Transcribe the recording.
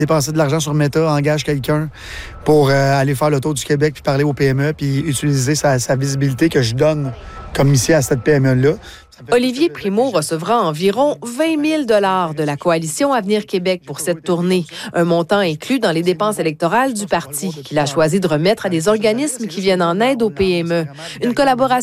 dépenser de l'argent sur Meta, engage quelqu'un pour aller faire le tour du Québec puis parler aux PME puis utiliser sa visibilité que je donne comme ici à cette PME-là. Olivier Primo recevra environ 20 000 $ de la Coalition Avenir Québec pour cette tournée, un montant inclus dans les dépenses électorales du parti, qu'il a choisi de remettre à des organismes qui viennent en aide aux PME. Une collaboration